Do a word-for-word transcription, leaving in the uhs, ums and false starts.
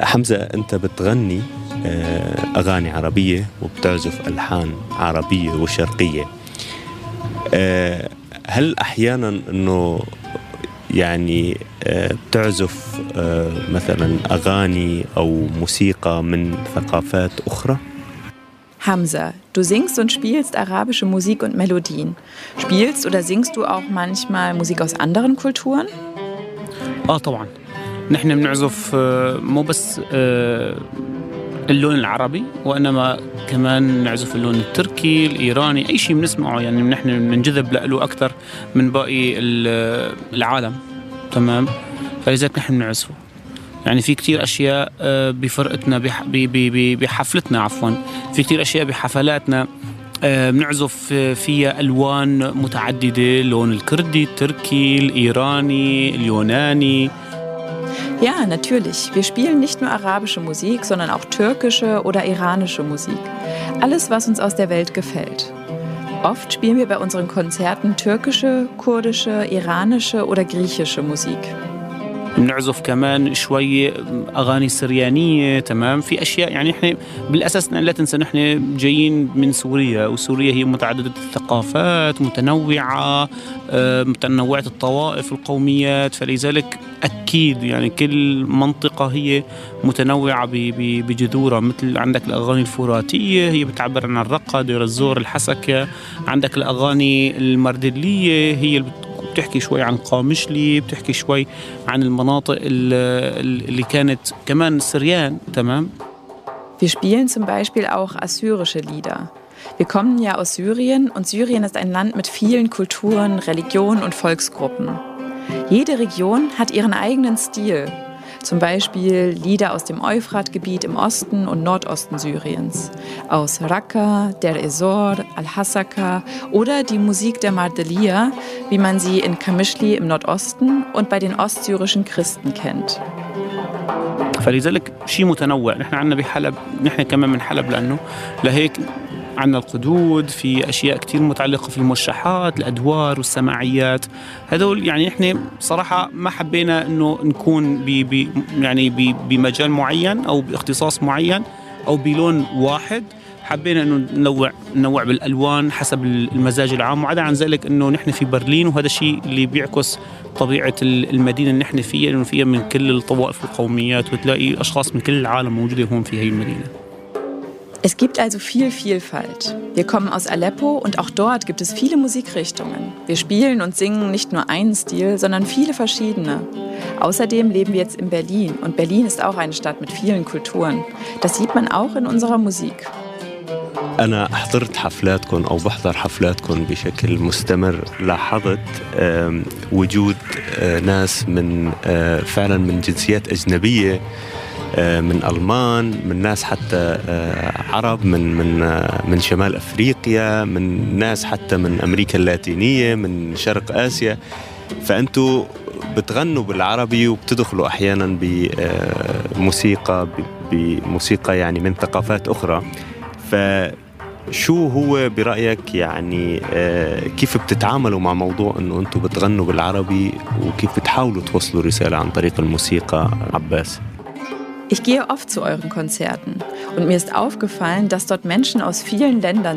حمزة، أنت بتغني أغاني عربية وبتعزف ألحان عربية وشرقية. هل أحياناً أنه يعني بتعزف مثلاً أغاني أو موسيقى من ثقافات أخرى؟ Hamza, du singst und spielst arabische Musik und Melodien. Spielst oder singst du auch manchmal Musik aus anderen Kulturen? آه طبعاً. نحن بنعزف مو بس اللون العربي، وإنما كمان نعزف اللون التركي، الإيراني، أي شيء بنسمعه يعني نحن بننجذب له أكثر من باقي العالم. تمام. فلذلك نحن بنعزفه. يعني في كتير أشياء بفرقتنا بحفلتنا عفواً في كتير أشياء بحفلاتنا بنعزف فيها ألوان متعددة، اللون الكردي، التركي، الإيراني، اليوناني. Ja, natürlich. Wir spielen nicht nur arabische Musik, sondern auch türkische oder iranische Musik. Alles, was uns aus der Welt gefällt. Oft spielen wir bei unseren Konzerten türkische, kurdische, iranische oder griechische Musik. بنعزف كمان شوي أغاني سريانية. تمام. في أشياء يعني إحنا بالأساس لا تنسى نحن جايين من سوريا، وسوريا هي متعددة الثقافات، متنوعة متنوعة الطوائف القوميات. فلذلك أكيد يعني كل منطقة هي متنوعة بجذورها. مثل عندك الأغاني الفراتية هي بتعبر عن الرقة، دير الزور، الحسكة. عندك الأغاني المردلية هي بتحكي شوي عن قامشلي، بتحكي شوي عن المناطق اللي كانت كمان سريان. تمام. Wir spielen zum Beispiel auch assyrische Lieder. Wir kommen ja aus Syrien und Syrien ist ein Land mit vielen Kulturen, Religionen und Volksgruppen. Jede Region hat ihren eigenen Stil. Zum Beispiel Lieder aus dem Euphratgebiet im Osten und Nordosten Syriens, aus Raqqa, Der Ezor, Al-Hasaka oder die Musik der Mardelia, wie man sie in Qamishli im Nordosten und bei den ostsyrischen Christen kennt. فلذلك شيء متنوع. نحن عندنا بحلب، نحن كمان من حلب، لأنه لهيك عندنا القدود، في أشياء كتير متعلقة في الموشحات، الأدوار والسماعيات. هذول يعني إحنا صراحة ما حبينا إنه نكون بي بي يعني بي بمجال معين أو باختصاص معين أو بلون واحد. حبينا إنه ننوع ننوع بالألوان حسب المزاج العام. وعدا عن ذلك إنه نحن في برلين، وهذا الشيء اللي بيعكس طبيعة المدينة اللي نحن فيها، لأنه فيها من كل الطوائف والقوميات، وتلاقي أشخاص من كل العالم موجودة هون في هاي المدينة. Es gibt also viel Vielfalt. Wir kommen aus Aleppo und auch dort gibt es viele Musikrichtungen. Wir spielen und singen nicht nur einen Stil, sondern viele verschiedene. Außerdem leben wir jetzt in Berlin und Berlin ist auch eine Stadt mit vielen Kulturen. Das sieht man auch in unserer Musik. أنا حضرت حفلاتكم أو بحضر حفلاتكم بشكل مستمر. لاحظت وجود ناس من فعلا من جنسيات أجنبية، من ألمان، من ناس حتى عرب، من من من شمال أفريقيا، من ناس حتى من أمريكا اللاتينية، من شرق آسيا. فأنتوا بتغنوا بالعربي وبتدخلوا أحيانا بموسيقى بموسيقى يعني من ثقافات أخرى. فشو هو برأيك يعني كيف بتتعاملوا مع موضوع أنه أنتوا بتغنوا بالعربي، وكيف بتحاولوا توصلوا رسالة عن طريق الموسيقى؟ عباس. Ich gehe oft zu euren Konzerten und mir ist aufgefallen, dass dort Menschen aus vielen Ländern